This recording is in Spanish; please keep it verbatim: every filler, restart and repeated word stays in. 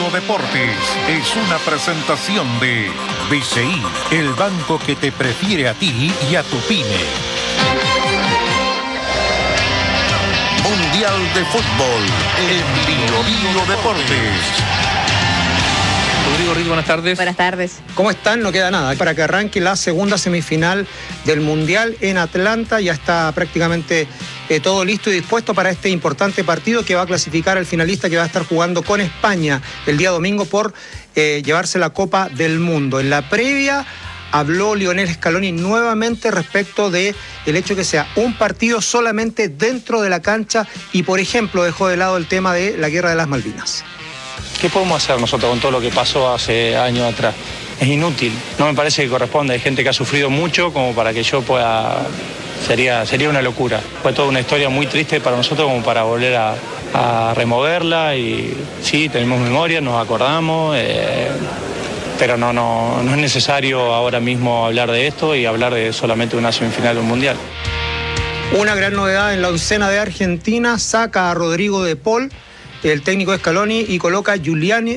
Bio Deportes es una presentación de B C I, el banco que te prefiere a ti y a tu pyme. Mundial de Fútbol en Bio Bio Deportes. Rodrigo Riz, buenas tardes. Buenas tardes. ¿Cómo están? No queda nada para que arranque la segunda semifinal del Mundial en Atlanta. Ya está prácticamente eh, todo listo y dispuesto para este importante partido que va a clasificar al finalista que va a estar jugando con España el día domingo por eh, llevarse la Copa del Mundo. En la previa habló Lionel Scaloni nuevamente respecto de el hecho que sea un partido solamente dentro de la cancha y, por ejemplo, dejó de lado el tema de la Guerra de las Malvinas. ¿Qué podemos hacer nosotros con todo lo que pasó hace años atrás? Es inútil, no me parece que corresponde. Hay gente que ha sufrido mucho como para que yo pueda... Sería, sería una locura. Fue toda una historia muy triste para nosotros como para volver a, a removerla y sí, tenemos memoria, nos acordamos, eh, pero no, no, no es necesario ahora mismo hablar de esto y hablar de solamente una semifinal de un mundial. Una gran novedad en la oncena de Argentina, saca a Rodrigo de Paul, el técnico de Scaloni, y coloca a Giuliani